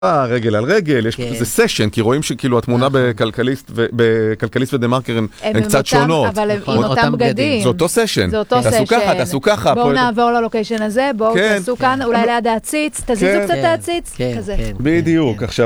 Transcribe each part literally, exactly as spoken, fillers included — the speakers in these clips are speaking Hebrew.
רגל על רגל, יש איזה סשן, כי רואים שכאילו התמונה בכלכליסט ודה-מרקר הן קצת שונות. אבל עם אותם בגדים. זה אותו סשן. זה אותו סשן. תעשו ככה, תעשו ככה. בואו נעבור ללוקיישן הזה, בואו תעשו כאן, אולי ליד העציץ, תזיזו קצת העציץ, כזה. בדיוק, עכשיו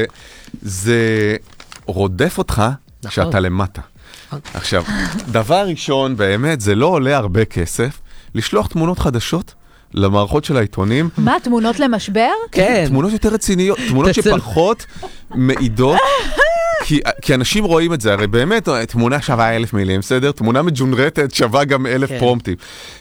זה רודף אותך כשאתה למטה. עכשיו, דבר ראשון, באמת, זה לא עולה הרבה כסף, לשלוח תמונות חדשות למערכות של העיתונים. מה, תמונות למשבר? כן. תמונות יותר רציניות, תמונות שפחות מעידות, כי, כי אנשים רואים את זה, הרי באמת, תמונה שווה אלף מילים, בסדר? תמונה מג'ונרטת שווה גם אלף כן. פרומפטים.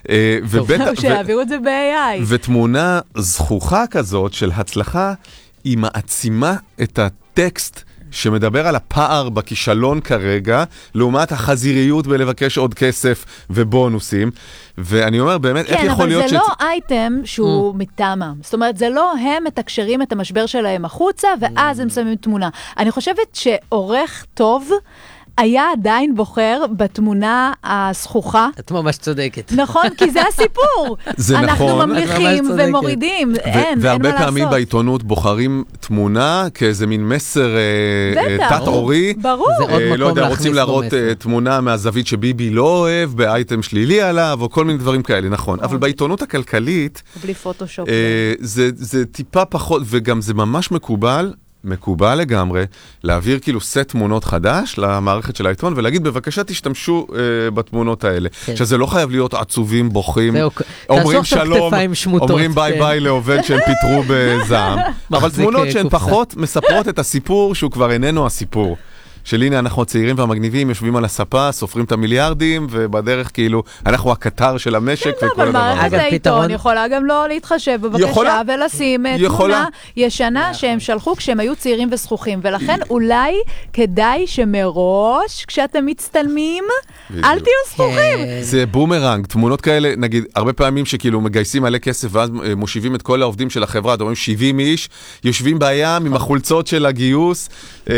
ובטח, שיעבירו את זה ב-איי איי. ותמונה זכוכה כזאת של הצלחה, היא מעצימה את הטקסט, שמדבר על הפער בכישלון כרגע, לעומת החזיריות בלבקש עוד כסף ובונוסים, ואני אומר באמת, איך יכול להיות... כן, אבל זה לא אייטם שהוא מטעמם. זאת אומרת, זה לא הם מתקשרים את המשבר שלהם החוצה, ואז הם שמים תמונה. אני חושבת שעורך טוב היה עדיין בוחר בתמונה הזכוכה. את ממש צודקת. נכון, כי זה הסיפור. זה אנחנו נכון. אנחנו ממליכים ומורידים. אין, אין מה לעשות. והרבה פעמים בעיתונות בוחרים תמונה כאיזה מין מסר תת-עורי. ברור. לא יודע, רוצים להראות תמונה מהזווית שביבי לא אוהב, באייטם שלילי עליו, או כל מיני דברים כאלה, נכון. אבל בעיתונות הכלכלית, בלי פוטושופ. זה טיפה פחות, וגם זה ממש מקובל, מקובל לגמרי, להעביר כאילו סט תמונות חדש למערכת של העיתון, ולהגיד בבקשה תשתמשו אה, בתמונות האלה. כן. שזה לא חייב להיות עצובים, בוכים, אומרים שלום, אומרים ביי כן. ביי לעובד שהם פיתרו בזעם. אבל תמונות שהן פחות מספרות את הסיפור שהוא כבר איננו הסיפור. של הנה אנחנו הצעירים והמגניבים יושבים על הספה, סופרים את המיליארדים, ובדרך כאילו אנחנו הקטר של המשק כן, וכל הדבר. אבל מערכת העיתון יכולה גם לא להתחשב בבקשה יכולה, ולשים יכולה. תמונה ישנה שהם שלחו כשהם היו צעירים וסחוכים, ולכן אולי כדאי שמראש כשאתם מצטלמים, אל תהיו סחוכים. זה בומרנג, תמונות כאלה, נגיד, הרבה פעמים שכאילו מגייסים מלא כסף, ואז מושיבים את כל העובדים של החברה, דומים שבעים איש, יושבים בים עם החולצות של הגיוס,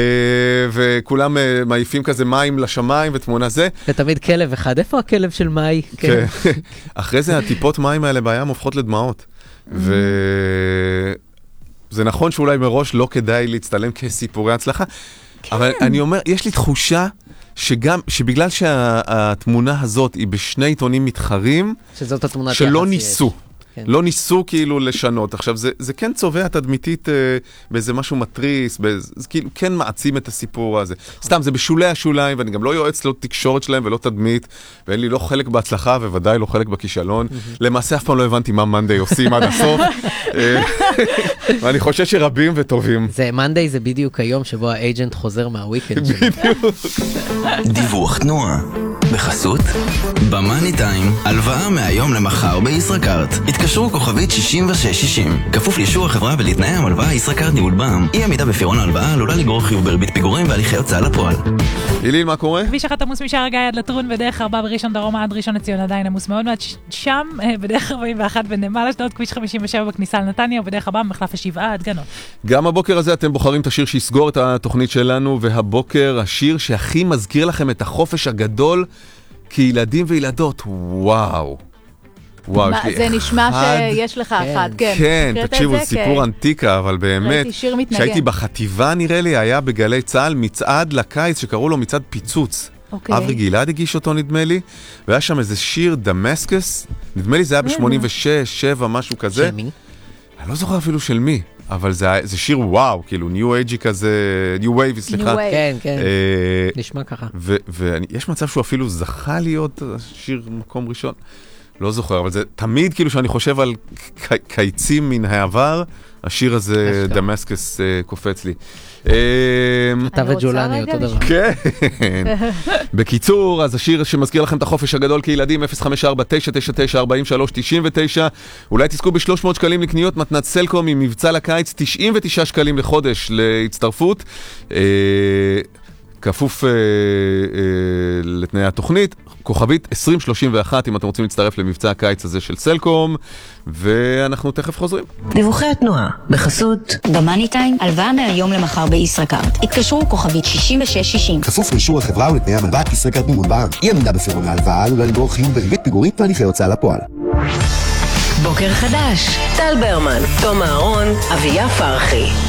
וכולם כולם מעיפים כזה מים לשמיים ותמונה זה. ותמיד כלב אחד, איפה הכלב של מאי? כן. אחרי זה הטיפות מים האלה בים הופכות לדמעות. וזה נכון שאולי מראש לא כדאי להצטלם כסיפורי הצלחה, אבל אני אומר, יש לי תחושה שגם, שבגלל שהתמונה הזאת היא בשני עיתונים מתחרים, שזאת התמונה שלא ניסו. לא ניסו כאילו לשנות. עכשיו, זה, זה כן צובע תדמיתית אה, באיזה משהו מטריס, באיזה, זה כאילו כן מעצים את הסיפור הזה. סתם, זה בשולי השוליים, ואני גם לא יועץ לא תקשורת שלהם ולא תדמית, ואין לי לא חלק בהצלחה, וודאי לא חלק בכישלון. למעשה, אף פעם לא הבנתי מה מנדי עושים עד הסוף. ואני חושב שרבים וטובים. זה, מנדי זה בדיוק היום שבו האג'נט חוזר מהוויקנד שלו. בדיוק. דיווח תנועה. בחסות במאני טיים, הלוואה מהיום למחר בישראכרט. התקשרו כוכבית שישים ושש שישים. כפוף לאישור החברה ולתנאי המלוואה ישראכרט ניהול בע"מ. אי עמידה בפירעון ההלוואה עלולה לגרור חיוב בריבית פיגורים והליכי הוצאה לפועל. איליל, מה קורה? כביש אחת עמוס משער הגיא עד לטרון בדרך ארבע בראשון דרומה עד ראשון לציון עדיין עמוס מאוד מעט שם בדרך ארבעים ואחת בנמל אשדוד, כביש חמישים ושבע בכניסה לנתניה ובדרך ארבע במחלף השבעה עד גנות. גם הבוקר הזה אתם בוחרים את השיר שיסגור את התוכנית שלנו, והבוקר השיר שהכי מזכיר לכם את החופש הגדול כילדים וילדות. וואו. וואו, מה, זה נשמע שיש לך כן. אחד, כן. כן, תקשיבו, זה סיפור אנטיקה, אבל באמת, שהייתי בחטיבה נראה לי, היה בגלי צהל מצעד לקיץ שקראו לו מצעד פיצוץ. אוקיי. אברי גלעד הגיש אותו נדמה לי, והיה שם איזה שיר דמסקס, נדמה לי זה היה ב-שמונים ושש, שבע, משהו כזה. של מי? אני לא זוכר אפילו של מי, אבל זה, זה שיר וואו, כאילו ניו אייג'י כזה, ניו וייבי, סליחה. כן, כן, אה, נשמע ככה. ויש מצב שהוא אפילו זכה להיות שיר מקום ראשון. לא זוכר, אבל זה תמיד כאילו שאני חושב על קיצים מן העבר, השיר הזה דמסקס קופץ לי. אתה וג'ולני אותו דבר. כן. בקיצור, אז השיר שמזכיר לכם את החופש הגדול כילדים, אפס חמש ארבע תשע תשע תשע ארבעים ושלוש תשעים ותשע. אולי תזכו ב-שלוש מאות שקלים לקניות מתנת סלקום עם מבצע לקיץ, תשעים ותשעה שקלים לחודש להצטרפות. כפוף אה, אה, לתנאי התוכנית, כוכבית עשרים שלושים ואחת אם אתם רוצים להצטרף למבצע הקיץ הזה של סלקום, ואנחנו תכף חוזרים. דיווחי התנועה, בחסות במאני טיים, הלוואה מהיום למחר בישראכרט. התקשרו כוכבית שישים ושש שישים. כפוף לאישור החברה ולתנאי המלווה ישראכרט ניהול בע"מ. אי עמידה בפירעון ההלוואה עלולה לגרור חיוב בריבית פיגורים והליכי הוצאה לפועל. בוקר חדש, טל ברמן, תום אהרון, אביה פרחי.